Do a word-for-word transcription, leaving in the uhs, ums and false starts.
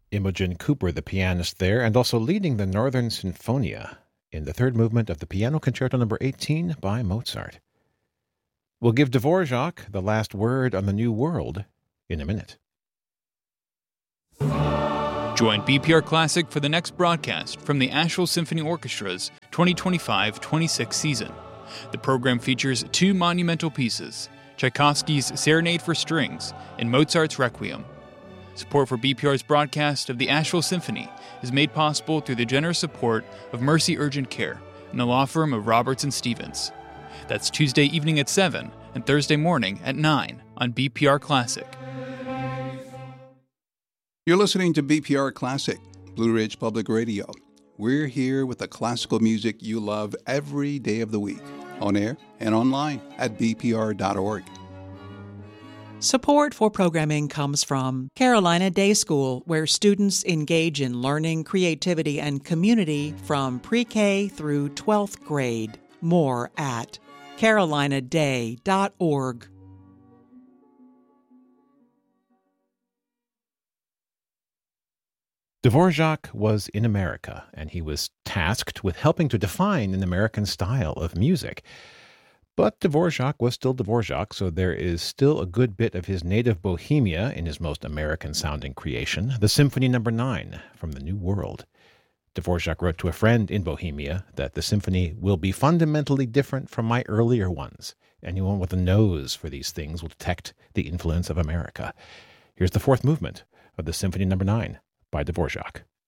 Imogen Cooper, the pianist there, and also leading the Northern Sinfonia in the third movement of the Piano Concerto number eighteen by Mozart. We'll give Dvorak the last word on the New World in a minute. Join B P R Classic for the next broadcast from the Asheville Symphony Orchestra's twenty twenty-five twenty-six season. The program features two monumental pieces, Tchaikovsky's Serenade for Strings and Mozart's Requiem. Support for B P R's broadcast of the Asheville Symphony is made possible through the generous support of Mercy Urgent Care and the law firm of Roberts and Stevens. That's Tuesday evening at seven and Thursday morning at nine on B P R Classic. You're listening to B P R Classic, Blue Ridge Public Radio. We're here with the classical music you love every day of the week, on air and online at b p r dot org. Support for programming comes from Carolina Day School, where students engage in learning, creativity, and community from pre-K through twelfth grade. More at carolina day dot org. Dvorak was in America, and he was tasked with helping to define an American style of music. But Dvorak was still Dvorak, so there is still a good bit of his native Bohemia in his most American-sounding creation, the Symphony Number nine from the New World. Dvorak wrote to a friend in Bohemia that the symphony will be fundamentally different from my earlier ones. Anyone with a nose for these things will detect the influence of America. Here's the fourth movement of the Symphony Number nine by Dvorak.